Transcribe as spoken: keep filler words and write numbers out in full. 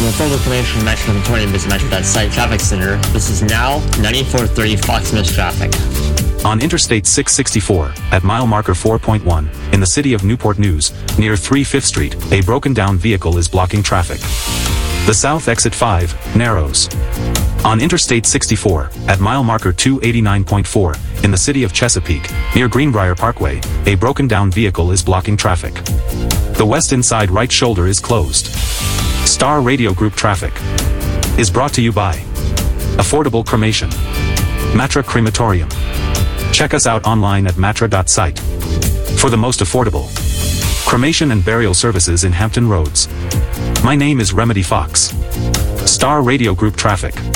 For full information on Metro twenty, visit Metro dot site Traffic Center. This is now ninety-four thirty Fox Miss traffic. On Interstate six sixty-four, at mile marker four point one, in the city of Newport News, near three Fifth Street, a broken-down vehicle is blocking traffic. The south exit five narrows. On Interstate sixty-four, at mile marker two eighty-nine point four, in the city of Chesapeake, near Greenbrier Parkway, a broken-down vehicle is blocking traffic. The west inside right shoulder is closed. Star Radio Group Traffic is brought to you by Affordable Cremation, Matra Crematorium. Check us out online at matra dot site for the most affordable cremation and burial services in Hampton Roads. My name is Remedy Fox. Star Radio Group Traffic.